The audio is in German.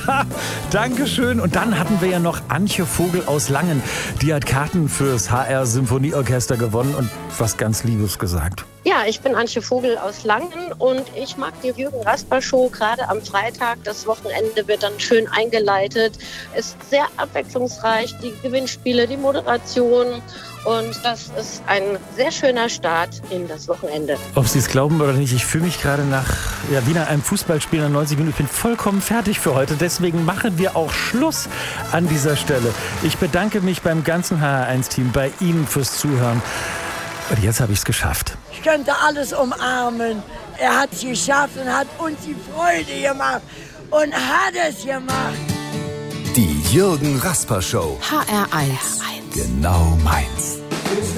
Dankeschön. Und dann hatten wir ja noch Antje Vogel aus Langen. Die hat Karten fürs HR Symphonieorchester gewonnen und was ganz Liebes gesagt. Ja, ich bin Antje Vogel aus Langen und ich mag die Jürgen Rasper Show gerade am Freitag. Das Wochenende wird dann schön eingeleitet. Ist sehr abwechslungsreich, die Gewinnspiele, die Moderation. Und das ist ein sehr schöner Start in das Wochenende. Ob Sie es glauben oder nicht, ich fühle mich gerade wie nach einem Fußballspiel nach 90 Minuten. Ich bin vollkommen fertig für heute. Deswegen machen wir auch Schluss an dieser Stelle. Ich bedanke mich beim ganzen HR1-Team, bei Ihnen fürs Zuhören. Und jetzt habe ich es geschafft. Ich könnte alles umarmen. Er hat es geschafft und hat uns die Freude gemacht und hat es gemacht. Die Jürgen Rasper Show. HR1. Genau meins.